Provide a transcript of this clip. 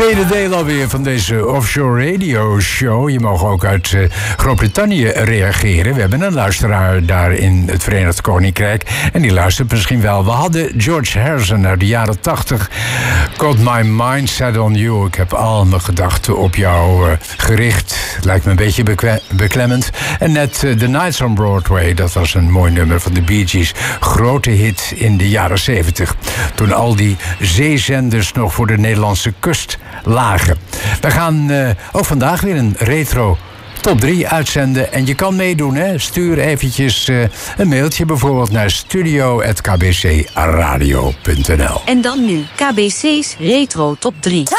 Tweede deel alweer van deze Offshore Radio Show. Je mag ook uit Groot-Brittannië reageren. We hebben een luisteraar daar in het Verenigd Koninkrijk. En die luistert misschien wel. We hadden George Harrison uit de jaren 80. Got my mind set on you. Ik heb al mijn gedachten op jou gericht. Lijkt me een beetje beklemmend. En net The Nights on Broadway. Dat was een mooi nummer van de Bee Gees. Grote hit in de jaren 70. Toen al die zeezenders nog voor de Nederlandse kust lagen. We gaan ook vandaag weer een retro top 3 uitzenden. En je kan meedoen, hè? Stuur eventjes een mailtje bijvoorbeeld naar studio@kbcradio.nl. En dan nu KBC's retro top 3.